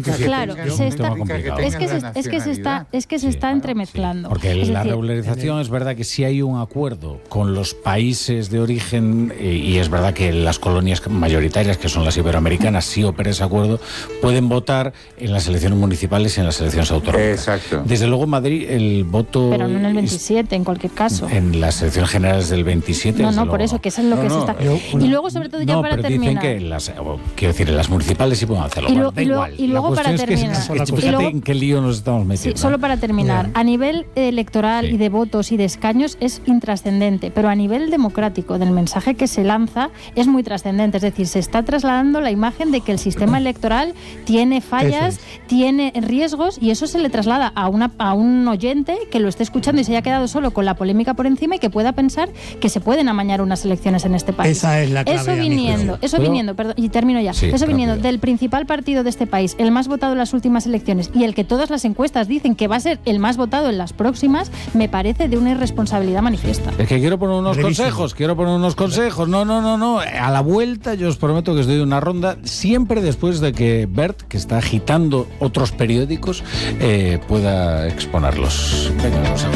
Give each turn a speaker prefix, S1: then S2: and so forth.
S1: Claro, es que se está entremezclando.
S2: Porque la regularización es verdad que si hay un acuerdo con los países de origen, y es verdad que las colonias mayoritarias, que son las iberoamericanas, sí opera ese acuerdo, pueden votar en las elecciones municipales y en las elecciones autonómicas.
S3: Exacto.
S2: Desde luego Madrid el voto...
S1: Pero no en el 27, en cualquier caso.
S2: En las elecciones generales del 27.
S1: No, por eso, que eso es lo que se está... Y luego, sobre todo, ya para terminar...
S2: Dicen que, quiero decir, en las municipales sí pueden hacerlo.
S1: Y luego para terminar...
S2: Fíjate en qué lío nos estamos metiendo.
S1: Sí, solo para terminar. A nivel electoral y de votos y de escaños es intrascendente, pero a nivel democrático del mensaje que se lanza es muy trascendente. Es decir, se está trasladando la imagen de que el sistema electoral tiene fallas, tiene riesgos, y eso se le traslada a un oyente que lo esté escuchando y se haya quedado solo con la polémica por encima y que pueda pensar que se pueden amañar unas elecciones en este país.
S4: Esa es la clave.
S1: Eso viniendo, perdón, y termino ya.
S2: Sí,
S1: eso viniendo
S2: rápido.
S1: del principal partido de este país, el más votado en las últimas elecciones y el que todas las encuestas dicen que va a ser el más votado en las próximas, me parece de una irresponsabilidad manifiesta.
S2: Es que quiero poner unos consejos. No. A la vuelta yo os prometo que os doy una ronda, siempre después de que Bert, que está agitando otros periódicos, pueda exponerlos. Venga, vamos a ver.